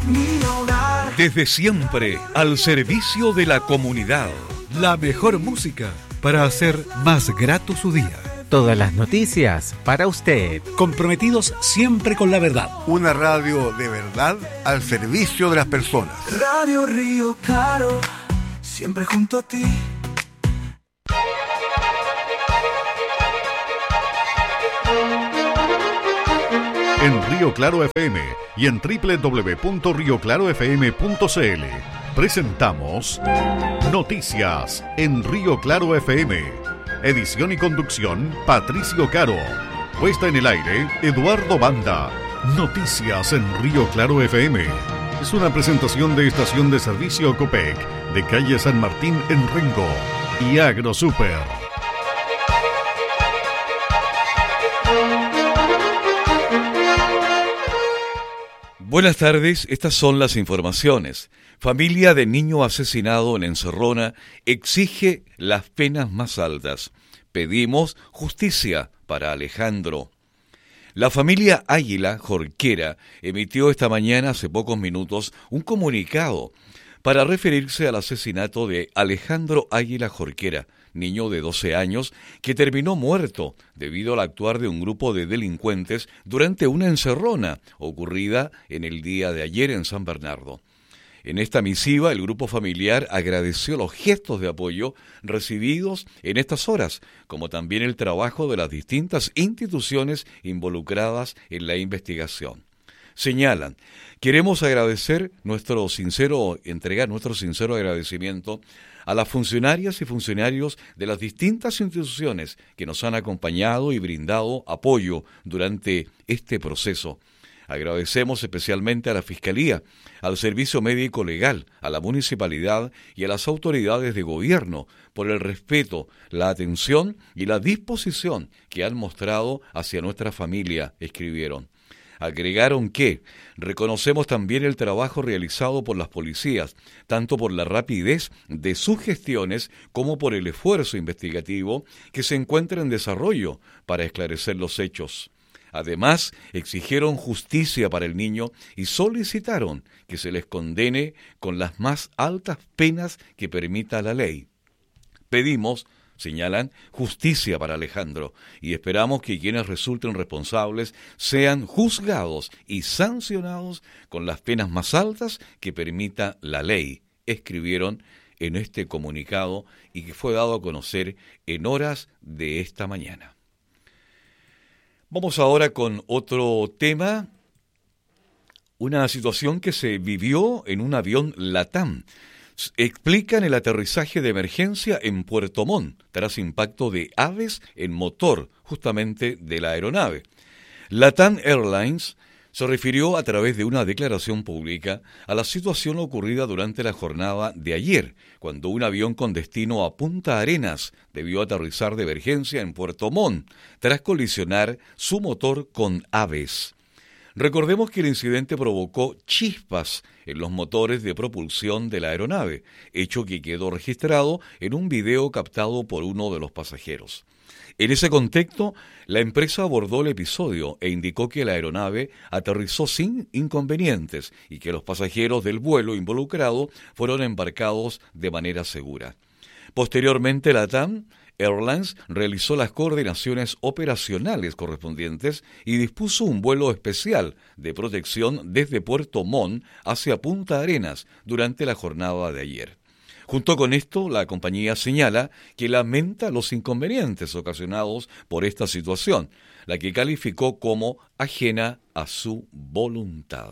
mi hogar. Desde siempre, al servicio de la comunidad. La mejor música para hacer más grato su día. Todas las noticias para usted. Comprometidos siempre con la verdad. Una radio de verdad al servicio de las personas. Radio Río Claro, siempre junto a ti. En Río Claro FM y en www.rioclarofm.cl presentamos Noticias en Río Claro FM. Edición y conducción Patricio Caro. Puesta en el aire Eduardo Banda. Noticias en Río Claro FM. Es una presentación de Estación de Servicio Copec de calle San Martín en Rengo y AgroSuper. Buenas tardes, estas son las informaciones. Familia de niño asesinado en Encerrona exige las penas más altas. Pedimos justicia para Alejandro. La familia Águila Jorquera emitió esta mañana, hace pocos minutos, un comunicado para referirse al asesinato de Alejandro Águila Jorquera, niño de 12 años, que terminó muerto debido al actuar de un grupo de delincuentes durante una encerrona ocurrida en el día de ayer en San Bernardo. En esta misiva, el grupo familiar agradeció los gestos de apoyo recibidos en estas horas, como también el trabajo de las distintas instituciones involucradas en la investigación. Señalan, queremos entregar nuestro sincero agradecimiento a las funcionarias y funcionarios de las distintas instituciones que nos han acompañado y brindado apoyo durante este proceso. Agradecemos especialmente a la Fiscalía, al Servicio Médico Legal, a la Municipalidad y a las autoridades de gobierno por el respeto, la atención y la disposición que han mostrado hacia nuestra familia, escribieron. Agregaron que reconocemos también el trabajo realizado por las policías, tanto por la rapidez de sus gestiones como por el esfuerzo investigativo que se encuentra en desarrollo para esclarecer los hechos. Además, exigieron justicia para el niño y solicitaron que se les condene con las más altas penas que permita la ley. Pedimos, señalan, justicia para Alejandro y esperamos que quienes resulten responsables sean juzgados y sancionados con las penas más altas que permita la ley, escribieron en este comunicado y que fue dado a conocer en horas de esta mañana. Vamos ahora con otro tema, una situación que se vivió en un avión LATAM. Explican el aterrizaje de emergencia en Puerto Montt tras impacto de aves en motor, justamente de la aeronave. LATAM Airlines se refirió a través de una declaración pública a la situación ocurrida durante la jornada de ayer, cuando un avión con destino a Punta Arenas debió aterrizar de emergencia en Puerto Montt tras colisionar su motor con aves. Recordemos que el incidente provocó chispas en los motores de propulsión de la aeronave, hecho que quedó registrado en un video captado por uno de los pasajeros. En ese contexto, la empresa abordó el episodio e indicó que la aeronave aterrizó sin inconvenientes y que los pasajeros del vuelo involucrado fueron embarcados de manera segura. Posteriormente, LATAM Airlines realizó las coordinaciones operacionales correspondientes y dispuso un vuelo especial de protección desde Puerto Montt hacia Punta Arenas durante la jornada de ayer. Junto con esto, la compañía señala que lamenta los inconvenientes ocasionados por esta situación, la que calificó como ajena a su voluntad.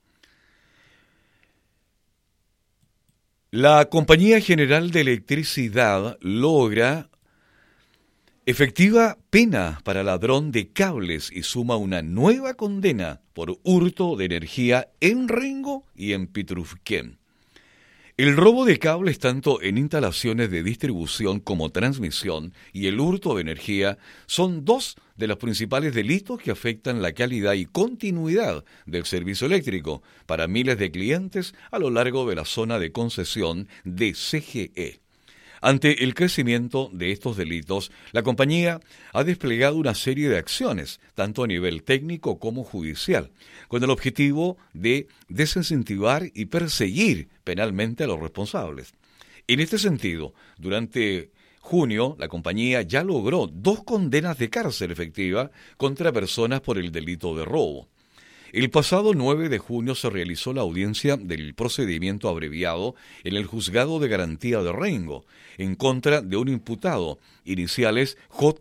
La Compañía General de Electricidad logra efectiva pena para ladrón de cables y suma una nueva condena por hurto de energía en Rengo y en Pitrufquén. El robo de cables tanto en instalaciones de distribución como transmisión y el hurto de energía son dos de los principales delitos que afectan la calidad y continuidad del servicio eléctrico para miles de clientes a lo largo de la zona de concesión de CGE. Ante el crecimiento de estos delitos, la compañía ha desplegado una serie de acciones, tanto a nivel técnico como judicial, con el objetivo de desincentivar y perseguir penalmente a los responsables. En este sentido, durante junio, la compañía ya logró 2 condenas de cárcel efectiva contra personas por el delito de robo. El pasado 9 de junio se realizó la audiencia del procedimiento abreviado en el Juzgado de Garantía de Rengo, en contra de un imputado, iniciales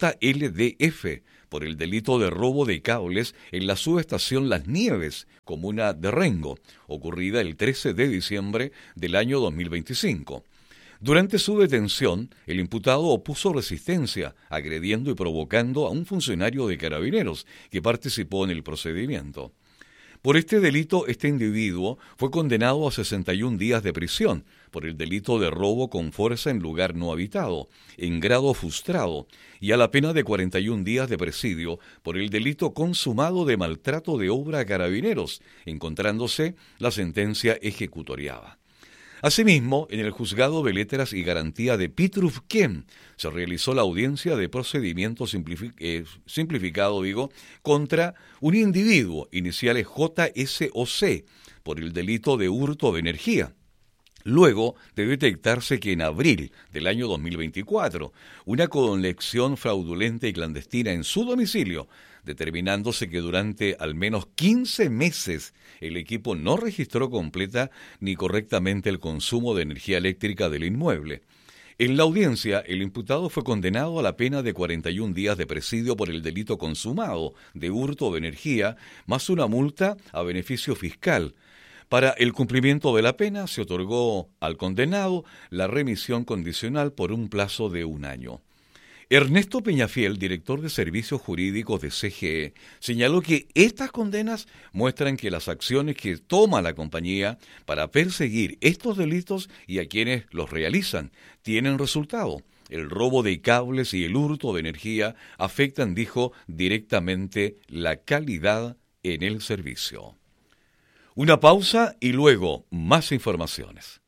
JLDF, por el delito de robo de cables en la subestación Las Nieves, comuna de Rengo, ocurrida el 13 de diciembre del año 2025. Durante su detención, el imputado opuso resistencia, agrediendo y provocando a un funcionario de Carabineros que participó en el procedimiento. Por este delito, este individuo fue condenado a 61 días de prisión por el delito de robo con fuerza en lugar no habitado, en grado frustrado, y a la pena de 41 días de presidio por el delito consumado de maltrato de obra a Carabineros, encontrándose la sentencia ejecutoriada. Asimismo, en el Juzgado de Letras y Garantía de Pitrufquén se realizó la audiencia de procedimiento simplificado contra un individuo, iniciales JSOC, por el delito de hurto de energía. Luego de detectarse que en abril del año 2024, una conexión fraudulenta y clandestina en su domicilio, determinándose que durante al menos 15 meses el equipo no registró completa ni correctamente el consumo de energía eléctrica del inmueble. En la audiencia, el imputado fue condenado a la pena de 41 días de presidio por el delito consumado de hurto de energía, más una multa a beneficio fiscal. Para el cumplimiento de la pena se otorgó al condenado la remisión condicional por un plazo de 1 año. Ernesto Peñafiel, director de Servicios Jurídicos de CGE, señaló que estas condenas muestran que las acciones que toma la compañía para perseguir estos delitos y a quienes los realizan tienen resultado. El robo de cables y el hurto de energía afectan, dijo, directamente la calidad en el servicio. Una pausa y luego más informaciones.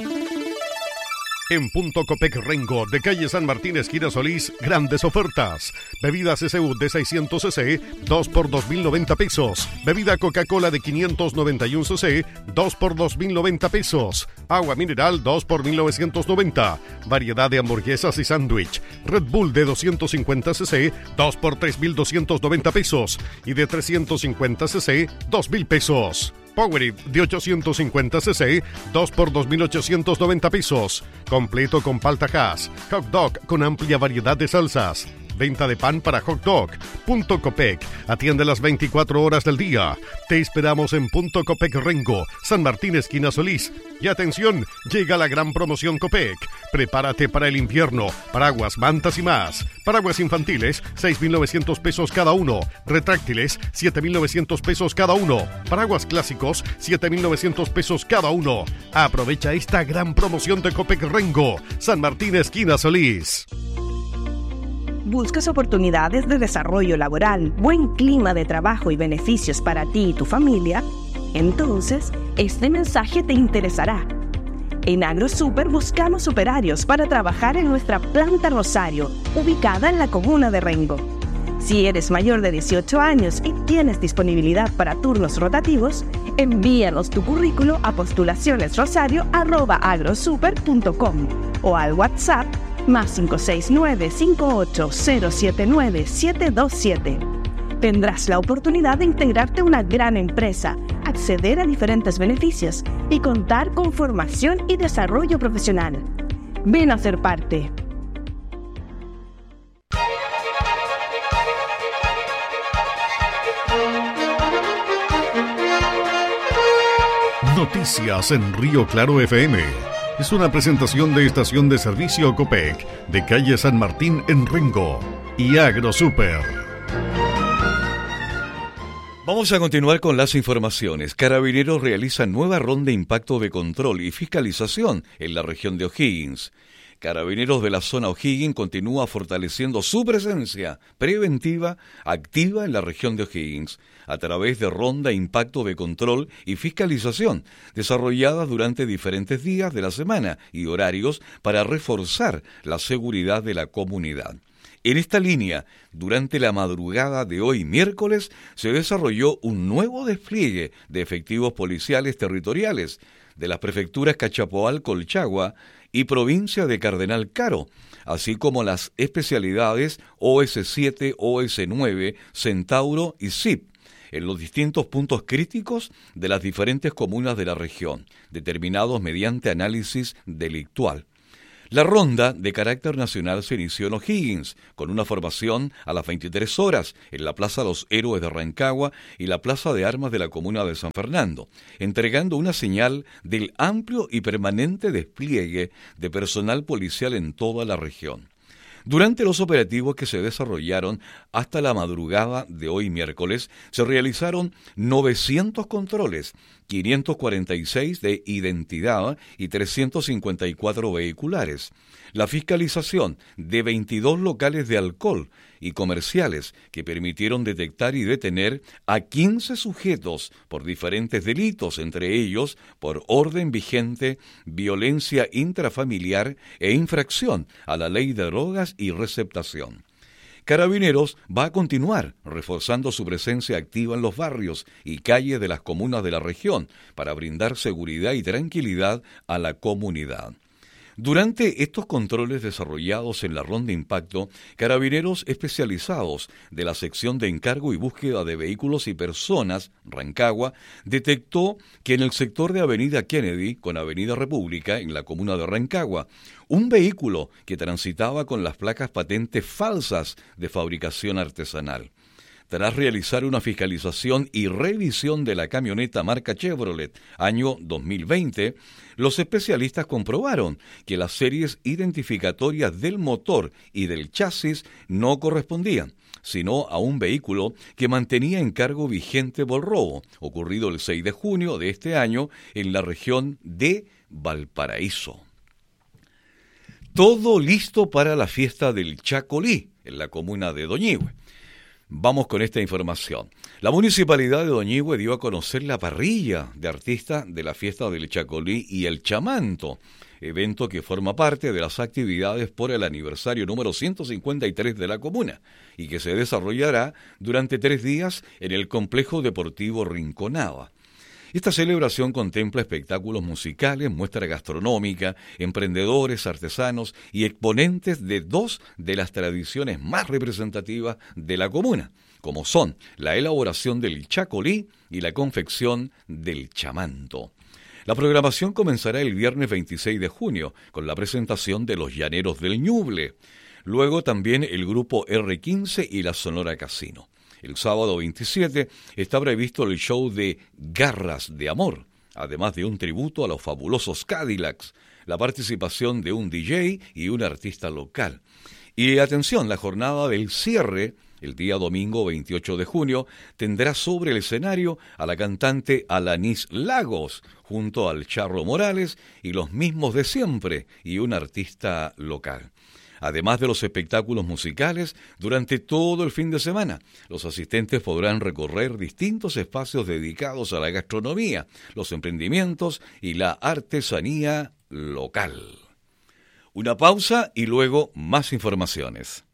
En Punto Copec Rengo, de calle San Martín, esquina Solís, grandes ofertas. Bebida CCU de 600 cc, 2 por 2.090 pesos. Bebida Coca-Cola de 591 cc, 2 por 2.090 pesos. Agua mineral, 2 por 1.990. Variedad de hamburguesas y sándwich. Red Bull de 250 cc, 2 por 3.290 pesos. Y de 350 cc, 2.000 pesos. Powerade de 850 cc, 2 por 2.890 pesos. Completo con palta Hass. Hot dog con amplia variedad de salsas. Venta de pan para hot dog. Punto Copec. Atiende las 24 horas del día. Te esperamos en Punto Copec Rengo, San Martín, esquina Solís. Y atención, llega la gran promoción Copec. Prepárate para el invierno. Paraguas, mantas y más. Paraguas infantiles, 6.900 pesos cada uno. Retráctiles, 7.900 pesos cada uno. Paraguas clásicos, 7.900 pesos cada uno. Aprovecha esta gran promoción de Copec Rengo, San Martín, esquina Solís. ¿Buscas oportunidades de desarrollo laboral, buen clima de trabajo y beneficios para ti y tu familia? Entonces, este mensaje te interesará. En AgroSuper buscamos operarios para trabajar en nuestra planta Rosario, ubicada en la comuna de Rengo. Si eres mayor de 18 años y tienes disponibilidad para turnos rotativos, envíanos tu currículo a postulacionesrosario@agrosuper.com o al WhatsApp más 569-58079727. Tendrás la oportunidad de integrarte a una gran empresa, acceder a diferentes beneficios y contar con formación y desarrollo profesional. Ven a ser parte. Noticias en Río Claro FM. Es una presentación de estación de servicio Copec, de calle San Martín en Rengo y AgroSuper. Vamos a continuar con las informaciones. Carabineros realiza nueva ronda de impacto de control y fiscalización en la región de O'Higgins. Carabineros de la zona O'Higgins continúa fortaleciendo su presencia preventiva activa en la región de O'Higgins. a través de ronda impacto de control y fiscalización, desarrolladas durante diferentes días de la semana y horarios para reforzar la seguridad de la comunidad. En esta línea, durante la madrugada de hoy miércoles, se desarrolló un nuevo despliegue de efectivos policiales territoriales de las prefecturas Cachapoal, Colchagua y provincia de Cardenal Caro, así como las especialidades OS7, OS9, Centauro y ZIP, en los distintos puntos críticos de las diferentes comunas de la región, determinados mediante análisis delictual. La ronda de carácter nacional se inició en O'Higgins, con una formación a las 23 horas en la Plaza Los Héroes de Rancagua y la Plaza de Armas de la comuna de San Fernando, entregando una señal del amplio y permanente despliegue de personal policial en toda la región. Durante los operativos que se desarrollaron hasta la madrugada de hoy miércoles, se realizaron 900 controles, 546 de identidad y 354 vehiculares. La fiscalización de 22 locales de alcohol y comerciales que permitieron detectar y detener a 15 sujetos por diferentes delitos, entre ellos por orden vigente, violencia intrafamiliar e infracción a la ley de drogas y receptación. Carabineros va a continuar reforzando su presencia activa en los barrios y calles de las comunas de la región para brindar seguridad y tranquilidad a la comunidad. Durante estos controles desarrollados en la ronda impacto, carabineros especializados de la sección de encargo y búsqueda de vehículos y personas, Rancagua, detectó que en el sector de Avenida Kennedy con Avenida República, en la comuna de Rancagua, un vehículo que transitaba con las placas patentes falsas de fabricación artesanal. Tras realizar una fiscalización y revisión de la camioneta marca Chevrolet año 2020, los especialistas comprobaron que las series identificatorias del motor y del chasis no correspondían, sino a un vehículo que mantenía encargo vigente por robo, ocurrido el 6 de junio de este año en la región de Valparaíso. Todo listo para la fiesta del Chacolí, en la comuna de Doñihue. Vamos con esta información. La Municipalidad de Doñihue dio a conocer la parrilla de artistas de la fiesta del Chacolí y el Chamanto, evento que forma parte de las actividades por el aniversario número 153 de la comuna y que se desarrollará durante 3 días en el Complejo Deportivo Rinconada. Esta celebración contempla espectáculos musicales, muestra gastronómica, emprendedores, artesanos y exponentes de 2 de las tradiciones más representativas de la comuna, como son la elaboración del chacolí y la confección del chamanto. La programación comenzará el viernes 26 de junio con la presentación de los Llaneros del Ñuble. Luego también el grupo R15 y la Sonora Casino. El sábado 27 está previsto el show de Garras de Amor, además de un tributo a los fabulosos Cadillacs, la participación de un DJ y un artista local. Y atención, la jornada del cierre, el día domingo 28 de junio, tendrá sobre el escenario a la cantante Alanis Lagos, junto al Charro Morales y los mismos de siempre, y un artista local. Además de los espectáculos musicales, durante todo el fin de semana, los asistentes podrán recorrer distintos espacios dedicados a la gastronomía, los emprendimientos y la artesanía local. Una pausa y luego más informaciones.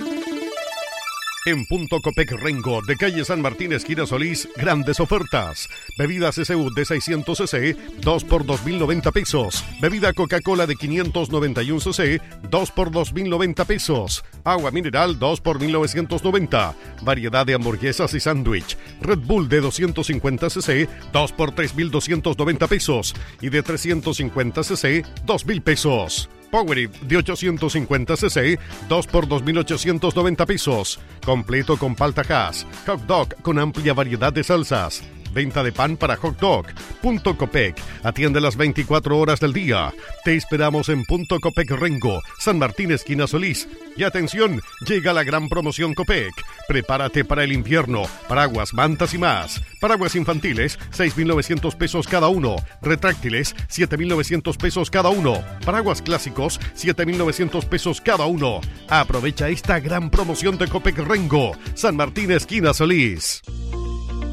En Punto Copec Rengo, de calle San Martín, esquina Solís, grandes ofertas. Bebida CCU de 600 cc, 2 por 2.090 pesos. Bebida Coca-Cola de 591 cc, 2 por 2.090 pesos. Agua mineral, 2 por 1.990. Variedad de hamburguesas y sándwich. Red Bull de 250 cc, 2 por 3.290 pesos. Y de 350 cc, 2.000 pesos. Powerade de 850 cc, 2 por 2.890 pesos. Completo con palta hash. Hot dog con amplia variedad de salsas. Venta de pan para hot dog. Punto Copec. Atiende las 24 horas del día. Te esperamos en Punto Copec Rengo, San Martín, esquina Solís. Y atención, llega la gran promoción Copec. Prepárate para el invierno. Paraguas, mantas y más. Paraguas infantiles, 6.900 pesos cada uno. Retráctiles, 7.900 pesos cada uno. Paraguas clásicos, 7.900 pesos cada uno. Aprovecha esta gran promoción de Copec Rengo, San Martín, esquina Solís.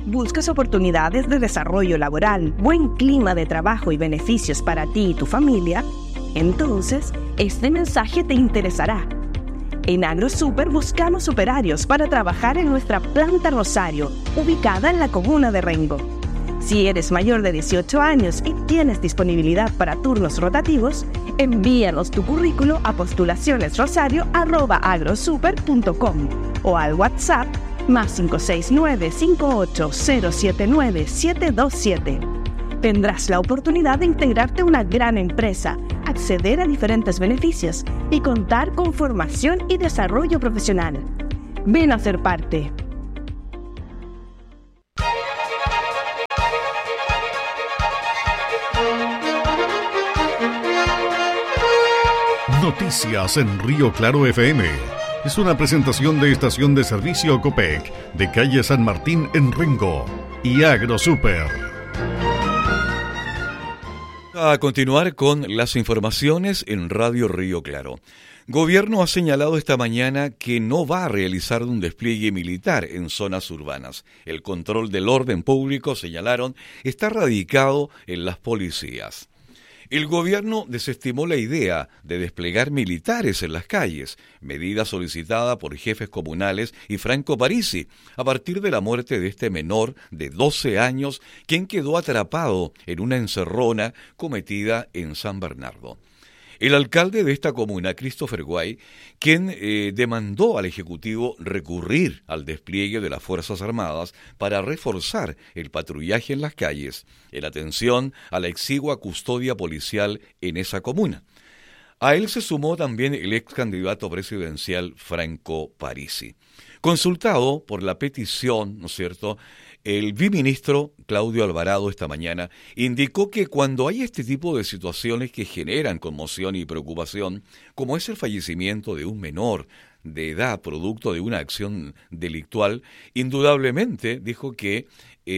¿Buscas oportunidades de desarrollo laboral, buen clima de trabajo y beneficios para ti y tu familia? Entonces, este mensaje te interesará. En AgroSuper buscamos operarios para trabajar en nuestra planta Rosario, ubicada en la comuna de Rengo. Si eres mayor de 18 años y tienes disponibilidad para turnos rotativos, envíanos tu currículo a postulacionesrosario@agrosuper.com o al WhatsApp +569 58079 727. Tendrás la oportunidad de integrarte a una gran empresa, acceder a diferentes beneficios y contar con formación y desarrollo profesional. Ven a ser parte. Noticias en Río Claro FM. Es una presentación de Estación de Servicio Copec, de calle San Martín en Rengo y AgroSuper. A continuar con las informaciones en Radio Río Claro. Gobierno ha señalado esta mañana que no va a realizar un despliegue militar en zonas urbanas. El control del orden público, señalaron, está radicado en las policías. El gobierno desestimó la idea de desplegar militares en las calles, medida solicitada por jefes comunales y Franco Parisi, a partir de la muerte de este menor de 12 años, quien quedó atrapado en una encerrona cometida en San Bernardo. El alcalde de esta comuna, Christopher Guay, quien demandó al Ejecutivo recurrir al despliegue de las Fuerzas Armadas para reforzar el patrullaje en las calles, en atención a la exigua custodia policial en esa comuna. A él se sumó también el ex candidato presidencial Franco Parisi. Consultado por la petición, ¿no es cierto?, el viceministro Claudio Alvarado esta mañana indicó que cuando hay este tipo de situaciones que generan conmoción y preocupación, como es el fallecimiento de un menor de edad producto de una acción delictual, indudablemente dijo que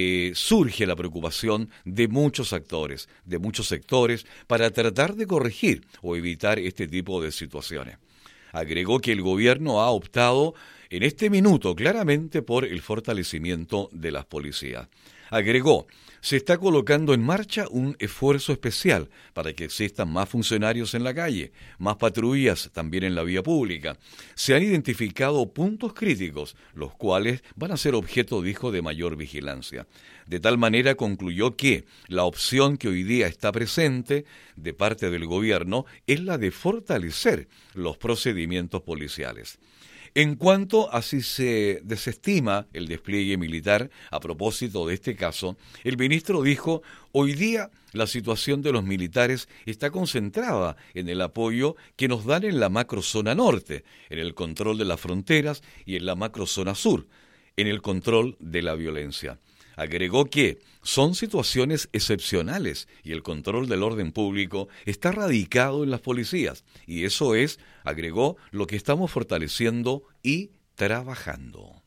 surge la preocupación de muchos actores, de muchos sectores, para tratar de corregir o evitar este tipo de situaciones. Agregó que el gobierno ha optado en este minuto claramente por el fortalecimiento de las policías. Agregó, se está colocando en marcha un esfuerzo especial para que existan más funcionarios en la calle, más patrullas también en la vía pública. Se han identificado puntos críticos, los cuales van a ser objeto, dijo, de mayor vigilancia. De tal manera concluyó que la opción que hoy día está presente de parte del gobierno es la de fortalecer los procedimientos policiales. En cuanto a si se desestima el despliegue militar, a propósito de este caso, el ministro dijo, hoy día la situación de los militares está concentrada en el apoyo que nos dan en la macrozona norte, en el control de las fronteras y en la macrozona sur, en el control de la violencia. Agregó que son situaciones excepcionales y el control del orden público está radicado en las policías. Y eso es, agregó, lo que estamos fortaleciendo y trabajando.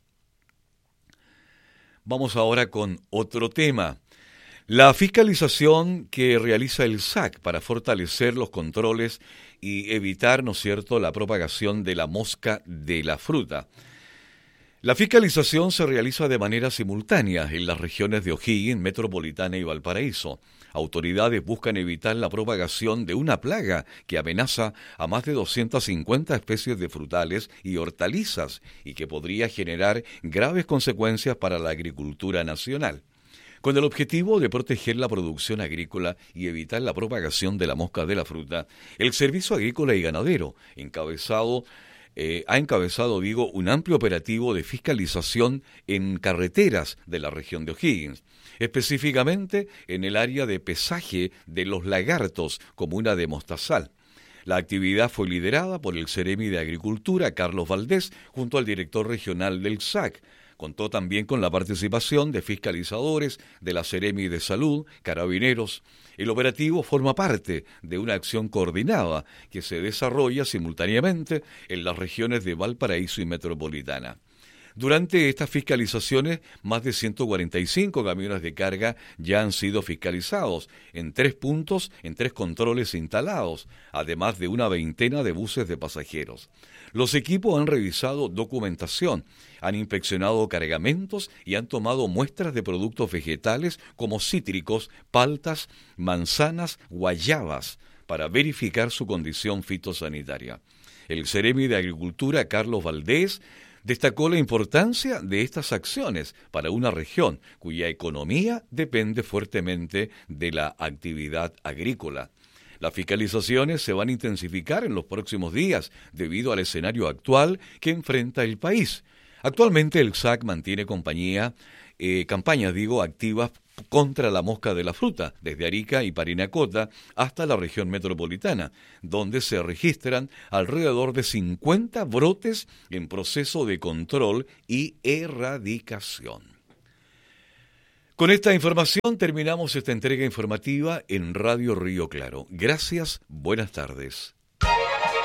Vamos ahora con otro tema. La fiscalización que realiza el SAC para fortalecer los controles y evitar, ¿no es cierto?, la propagación de la mosca de la fruta. La fiscalización se realiza de manera simultánea en las regiones de O'Higgins, Metropolitana y Valparaíso. Autoridades buscan evitar la propagación de una plaga que amenaza a más de 250 especies de frutales y hortalizas y que podría generar graves consecuencias para la agricultura nacional. Con el objetivo de proteger la producción agrícola y evitar la propagación de la mosca de la fruta, el Servicio Agrícola y Ganadero, ha encabezado, un amplio operativo de fiscalización en carreteras de la región de O'Higgins, específicamente en el área de pesaje de Los Lagartos, comuna de Mostazal. La actividad fue liderada por el Seremi de Agricultura, Carlos Valdés, junto al director regional del SAC. Contó también con la participación de fiscalizadores de la Seremi de Salud, Carabineros. El operativo forma parte de una acción coordinada que se desarrolla simultáneamente en las regiones de Valparaíso y Metropolitana. Durante estas fiscalizaciones, más de 145 camiones de carga ya han sido fiscalizados en 3 puntos, en 3 controles instalados, además de una veintena de buses de pasajeros. Los equipos han revisado documentación, han inspeccionado cargamentos y han tomado muestras de productos vegetales como cítricos, paltas, manzanas, guayabas, para verificar su condición fitosanitaria. El Ceremi de Agricultura, Carlos Valdés, destacó la importancia de estas acciones para una región cuya economía depende fuertemente de la actividad agrícola. Las fiscalizaciones se van a intensificar en los próximos días debido al escenario actual que enfrenta el país. Actualmente el SAC mantiene campañas activas contra la mosca de la fruta, desde Arica y Parinacota hasta la región metropolitana, donde se registran alrededor de 50 brotes en proceso de control y erradicación. Con esta información terminamos esta entrega informativa en Radio Río Claro. Gracias, buenas tardes.